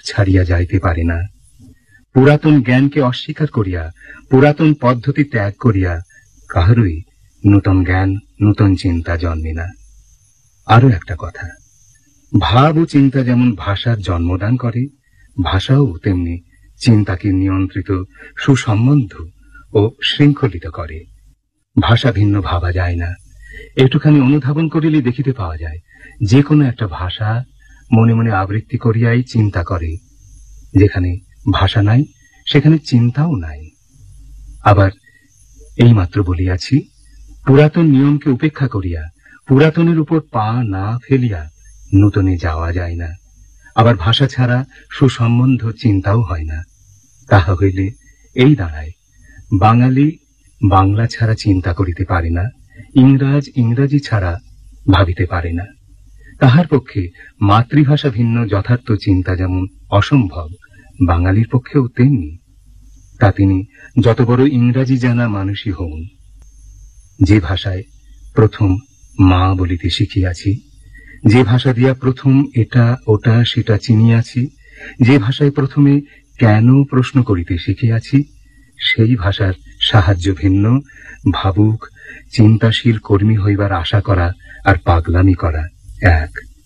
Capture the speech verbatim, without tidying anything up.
ছাড়িয়া যাইতে পারে না। পুরাতন জ্ঞানকে অস্বীকার করিয়া, পুরাতন পদ্ধতি ত্যাগ করিয়া কাহারই নূতন জ্ঞান, নূতন চিন্তা জন্মে না। আরো একটা কথা, ভাব ও চিন্তা যেমন ভাষার জন্মদান করে, ভাষাও তেমনি চিন্তাকে নিয়ন্ত্রিত, সুসম্বন্ধ ও শৃঙ্খলিত করে। ভাষা ভিন্ন ভাবা যায় না। একটুখানি অনুধাবন করিলে দেখিতে পাওয়া যায়, যে কোনো একটা ভাষা মনে মনে আবৃত্তি করিয়াই চিন্তা করে। যেখানে ভাষা নাই সেখানে চিন্তাও নাই। আবার এইমাত্র বলিয়াছি, পুরাতন নিয়মকে উপেক্ষা করিয়া, পুরাতনের উপর পা না ফেলিয়া নূতনে যাওয়া যায় না। আবার ভাষা ছাড়া সুসম্বন্ধ চিন্তাও হয় না। তাহা হইলে এই দাঁড়ায়, বাঙালি বাংলা ছাড়া চিন্তা করিতে পারে না, ইংরাজ ইংরাজি ছাড়া ভাবিতে পারে না। তাহার পক্ষে মাতৃভাষা ভিন্ন যথার্থ চিন্তা যেমন অসম্ভব, বাঙালির পক্ষেও তেমনি। তা তিনি যত বড় ইংরাজি জানা মানুষই হন। যে ভাষায় প্রথম মা বলিতে শিখিয়াছি, যে ভাষা দিয়া প্রথম এটা ওটা সেটা চিনিয়াছি, যে ভাষায় প্রথমে কেন প্রশ্ন করিতে শিখিয়াছি, সেই ভাষার সাহায্য ভিন্ন, ভাবুক চিন্তাশীল কর্মী হইবার আশা করা আর পাগলামি করা এক।